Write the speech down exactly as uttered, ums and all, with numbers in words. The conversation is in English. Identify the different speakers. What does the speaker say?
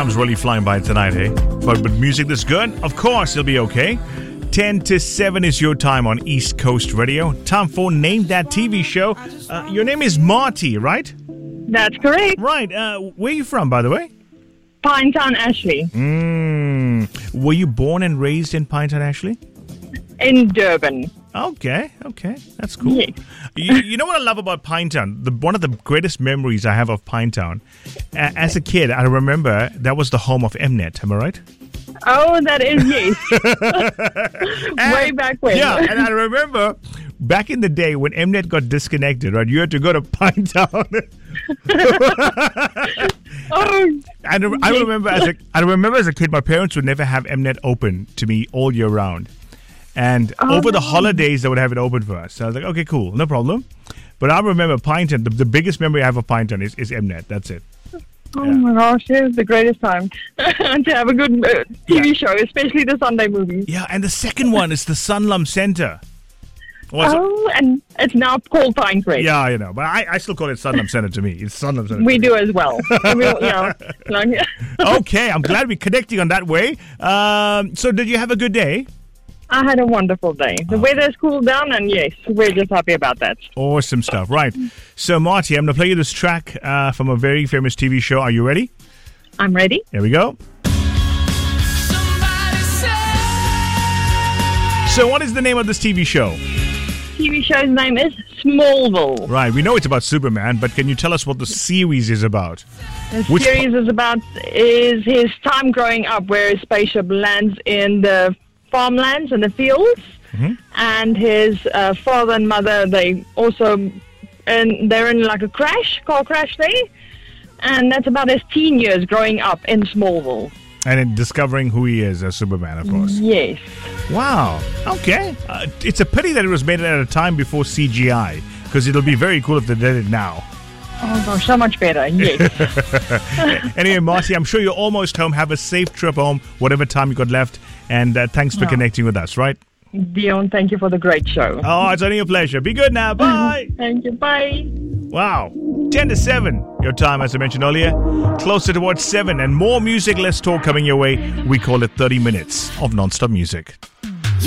Speaker 1: Time's really flying by tonight, hey? But with music this good, of course it'll be okay. ten to seven is your time on East Coast Radio. Time for Name That T V Show. Uh, your name is Marty, right?
Speaker 2: That's correct.
Speaker 1: Right. Uh, where are you from, by the way?
Speaker 2: Pinetown, Ashley.
Speaker 1: Mm. Were you born and raised in Pinetown, Ashley?
Speaker 2: In Durban.
Speaker 1: Okay, okay. That's cool.
Speaker 2: Yes.
Speaker 1: You, you know what I love about Pinetown? The, one of the greatest memories I have of Pinetown, a- as a kid, I remember that was the home of Mnet. Am I right?
Speaker 2: Oh, that is yes. Way
Speaker 1: And-
Speaker 2: back when.
Speaker 1: Yeah, and I remember back in the day when Mnet got disconnected, right? You had to go to Pinetown.
Speaker 2: Oh,
Speaker 1: And I remember as a I remember as a kid, my parents would never have Mnet open to me all year round, and
Speaker 2: Oh,
Speaker 1: over the
Speaker 2: no.
Speaker 1: holidays they would have it open for us. So I was like, okay, cool, no problem. But I remember Pinetown. The, the biggest memory I have of Pinetown is, is Mnet. That's it.
Speaker 2: oh
Speaker 1: Yeah.
Speaker 2: my gosh, it was the greatest time to have a good uh, T V
Speaker 1: Yeah.
Speaker 2: show, especially the Sunday movies.
Speaker 1: Yeah, and the second one is the Sunlum Center. Was it-
Speaker 2: Oh, and it's now called Pinecrest.
Speaker 1: Yeah, you know, but I, I still call it Sunlum Center to me. It's Sunlum Center.
Speaker 2: We
Speaker 1: to me.
Speaker 2: do as well. we, you know, like,
Speaker 1: Okay, I'm glad we're connecting on that way. Um, so did you have a good day?
Speaker 2: I had a wonderful day. The weather's cooled down, and yes, we're just happy about that.
Speaker 1: Awesome stuff. Right. So, Marty, I'm going to play you this track uh, from a very famous T V show. Are you ready?
Speaker 2: I'm ready.
Speaker 1: Here we go. So, what is the name of this T V show?
Speaker 2: T V show's name is Smallville.
Speaker 1: Right. We know it's about Superman, but can you tell us what the series is about?
Speaker 2: The
Speaker 1: Which
Speaker 2: series is about is his time growing up, where his spaceship lands in the farmlands and the fields,
Speaker 1: Mhm.
Speaker 2: and his uh, father and mother they also and they're in like a crash, car crash there, and that's about his teen years growing up in Smallville.
Speaker 1: And in discovering who he is as Superman, of course.
Speaker 2: Yes.
Speaker 1: Wow. Okay. Uh, it's a pity that it was made at a time before C G I, because it'll be very cool if they did it now.
Speaker 2: Oh gosh, so much better. Yes.
Speaker 1: Anyway, Marty, I'm sure you're almost home. Have a safe trip home, whatever time you got left. And uh, thanks for
Speaker 2: Oh.
Speaker 1: connecting with us, right?
Speaker 2: Dion, thank you for the great show.
Speaker 1: Oh, it's only a pleasure. Be good now. Bye.
Speaker 2: Thank you. Bye.
Speaker 1: Wow. ten to seven, your time, as I mentioned earlier. Closer towards seven and more music, less talk coming your way. We call it thirty minutes of non-stop music.